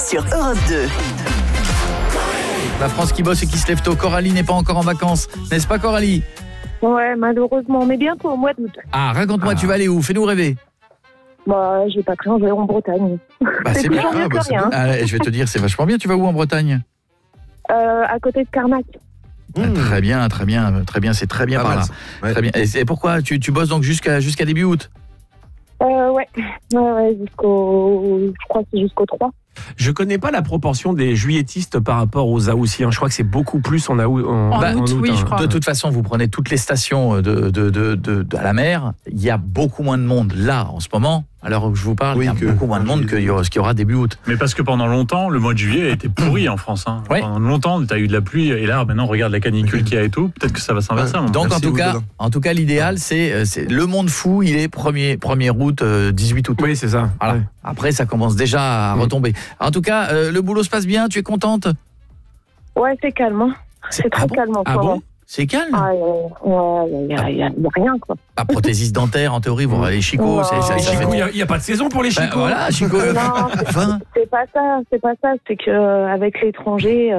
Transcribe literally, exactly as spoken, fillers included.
sur Europe deux. La France qui bosse et qui se lève tôt. Coralie n'est pas encore en vacances, n'est-ce pas Coralie? Ouais, malheureusement, mais bientôt au mois d'août. Ah, raconte-moi, ah. tu vas aller où? Fais-nous rêver. Bah, j'ai pas cru, je vais en Bretagne. Bah, c'est, c'est bien, ah, bah, c'est bien. Ah, je vais te dire, c'est vachement bien. Tu vas où en Bretagne? euh, À côté de Carnac. Ah, très bien, très bien, très bien, c'est très bien ah, par là. Ouais. Très bien. Et, et pourquoi tu, tu bosses donc jusqu'à, jusqu'à début août? Euh, ouais, ouais, ouais, jusqu'au, je crois que c'est jusqu'au trois. Je connais pas la proportion des juilletistes par rapport aux Haussiens. Je crois que c'est beaucoup plus en, août, en, bah, en août. Oui, hein. je crois. De toute façon, vous prenez toutes les stations de, de, de, de, de à la mer, il y a beaucoup moins de monde là en ce moment. Alors je vous parle, oui, il y a que, beaucoup moins de monde qu'il y aura, qu'il y aura début août. Mais parce que pendant longtemps, le mois de juillet a été pourri en France. Hein. Oui. Pendant longtemps, tu as eu de la pluie et là, maintenant, regarde la canicule qu'il y a et tout. Peut-être que ça va s'inverser. Ouais. Donc en tout, cas, en tout cas, l'idéal, c'est, c'est le monde fou. Il est premier août, dix-huit août. Oui, c'est ça. Voilà. Ouais. Après, ça commence déjà à retomber. En tout cas, euh, le boulot se passe bien. Tu es contente? Ouais, c'est calme. Hein. C'est, c'est très ah bon calme. Ah bon? C'est calme? Ah, ouais, il n'y a, y a, y a rien, quoi. Ah, prothésiste dentaire, en théorie, vous les chicots. Il n'y a, a pas de saison pour les chicots. Ben, voilà, chicots. Non, c'est, c'est pas ça, c'est pas ça. C'est qu'avec l'étranger...